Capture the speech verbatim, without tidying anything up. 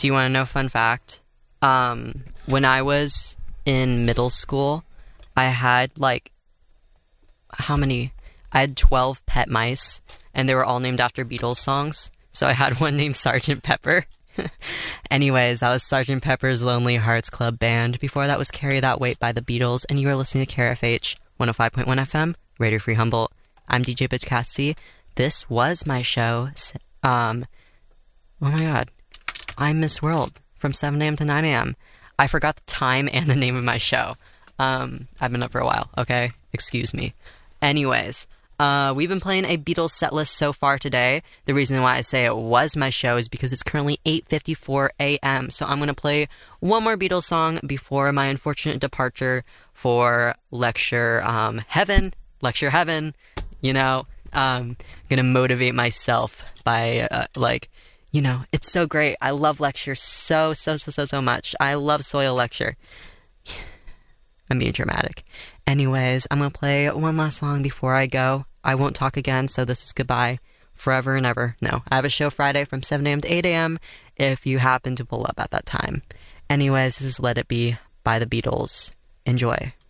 Do you want to know a fun fact? Um, when I was in middle school, I had like, how many? I had twelve pet mice, and they were all named after Beatles songs. So I had one named Sergeant Pepper. Anyways, that was Sergeant Pepper's Lonely Hearts Club Band. Before that was Carry That Weight by the Beatles, and you were listening to K R F H one oh five point one F M, Radio Free Humboldt. I'm D J Bitch Cassie. This was my show. Um, oh my god. I'm Miss World from seven a.m. to nine a.m. I forgot the time and the name of my show. Um, I've been up for a while, okay? Excuse me. Anyways, uh, we've been playing a Beatles set list so far today. The reason why I say it was my show is because it's currently eight fifty-four a.m. So I'm going to play one more Beatles song before my unfortunate departure for lecture um, heaven. Lecture heaven, you know. Um, I'm going to motivate myself by, uh, like, you know, it's so great. I love lecture so, so, so, so, so much. I love soil lecture. I'm being dramatic. Anyways, I'm going to play one last song before I go. I won't talk again, so this is goodbye forever and ever. No, I have a show Friday from seven a.m. to eight a.m. if you happen to pull up at that time. Anyways, this is Let It Be by the Beatles. Enjoy.